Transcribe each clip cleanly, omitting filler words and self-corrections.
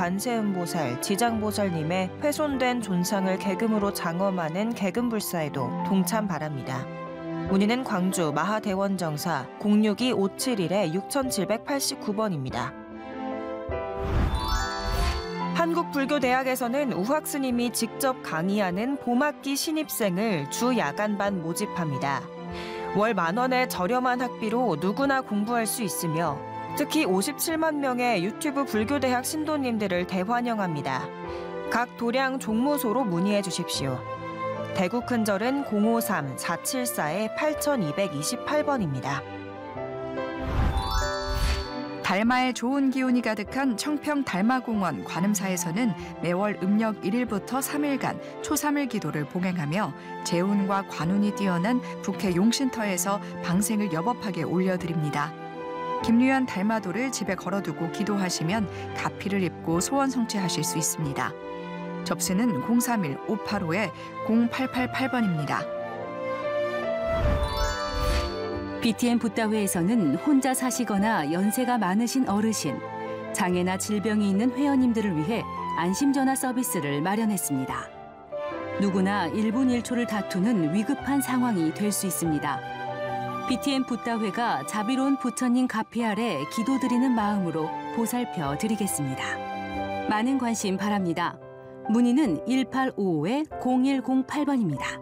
관세음보살, 지장보살님의 훼손된 존상을 계금으로 장엄하는 계금불사에도 동참 바랍니다. 문의는 광주 마하대원정사 062-571-6789번입니다. 한국불교대학에서는 우학스님이 직접 강의하는 봄학기 신입생을 주 야간반 모집합니다. 월 10,000원의 저렴한 학비로 누구나 공부할 수 있으며 특히 57만 명의 유튜브 불교대학 신도님들을 대환영합니다. 각 도량 종무소로 문의해 주십시오. 대구 큰절은 053-474-8228번입니다. 달마의 좋은 기운이 가득한 청평 달마공원 관음사에서는 매월 음력 1일부터 3일간 초삼일 기도를 봉행하며 재운과 관운이 뛰어난 북해 용신터에서 방생을 여법하게 올려드립니다. 김류한 달마도를 집에 걸어두고 기도하시면 가피를 입고 소원 성취하실 수 있습니다. 접수는 031-585-0888번입니다. BTN 붓다회에서는 혼자 사시거나 연세가 많으신 어르신, 장애나 질병이 있는 회원님들을 위해 안심전화 서비스를 마련했습니다. 누구나 1분 1초를 다투는 위급한 상황이 될 수 있습니다. BTN 붓다회가 자비로운 부처님 가피 아래 기도드리는 마음으로 보살펴 드리겠습니다. 많은 관심 바랍니다. 문의는 1855-0108번입니다.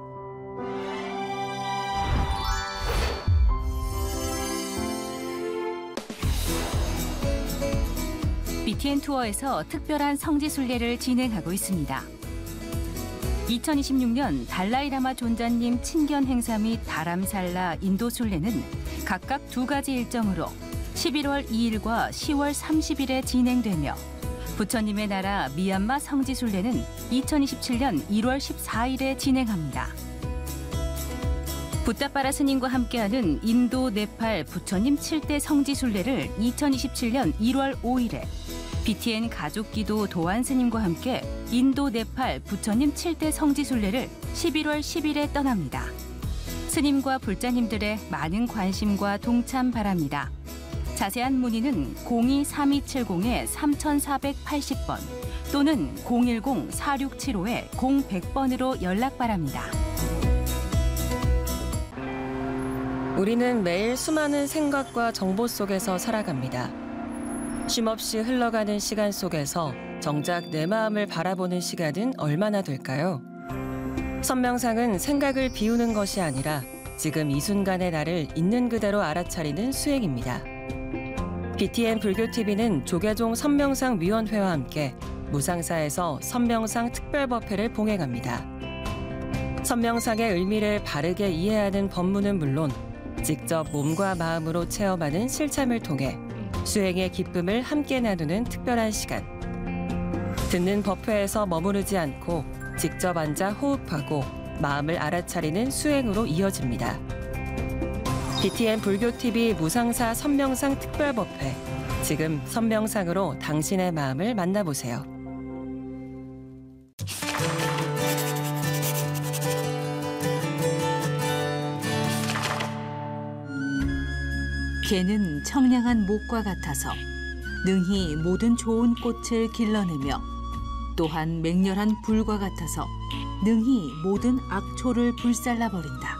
BTN 투어에서 특별한 성지순례를 진행하고 있습니다. 2026년 달라이라마 존자님 친견 행사 및 다람살라 인도 순례는 각각 2가지 일정으로 11월 2일과 10월 30일에 진행되며 부처님의 나라 미얀마 성지순례는 2027년 1월 14일에 진행합니다. 붓다빠라 스님과 함께하는 인도, 네팔 부처님 7대 성지순례를 2027년 1월 5일에 BTN 가족기도 도안 스님과 함께 인도, 네팔 부처님 7대 성지순례를 11월 10일에 떠납니다. 스님과 불자님들의 많은 관심과 동참 바랍니다. 자세한 문의는 02-3270-3480번 또는 010-4675-0100번으로 연락 바랍니다. 우리는 매일 수많은 생각과 정보 속에서 살아갑니다. 쉼없이 흘러가는 시간 속에서 정작 내 마음을 바라보는 시간은 얼마나 될까요? 선명상은 생각을 비우는 것이 아니라 지금 이 순간의 나를 있는 그대로 알아차리는 수행입니다. BTN 불교TV는 조계종 선명상 위원회와 함께 무상사에서 선명상 특별법회를 봉행합니다. 선명상의 의미를 바르게 이해하는 법문은 물론 직접 몸과 마음으로 체험하는 실참을 통해 수행의 기쁨을 함께 나누는 특별한 시간. 듣는 법회에서 머무르지 않고 직접 앉아 호흡하고 마음을 알아차리는 수행으로 이어집니다. BTN 불교TV 무상사 선명상 특별법회. 지금 선명상으로 당신의 마음을 만나보세요. 개는 청량한 목과 같아서 능히 모든 좋은 꽃을 길러내며 또한 맹렬한 불과 같아서 능히 모든 악초를 불살라버린다.